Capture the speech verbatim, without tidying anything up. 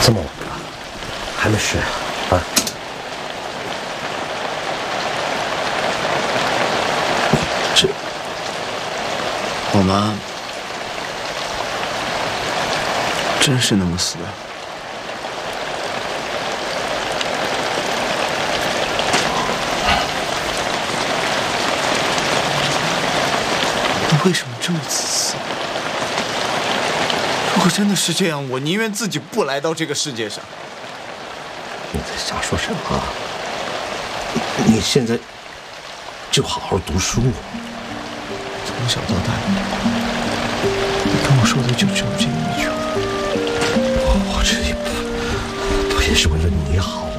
这么晚了，还没睡啊？啊？ 这，我妈真是那么死的？你为什么这么自私？如果真的是这样，我宁愿自己不来到这个世界上。 你在瞎说什么？你现在就好好读书。 从小到大，你跟我说的就只有这一句话。 我这也不不也是为了你好。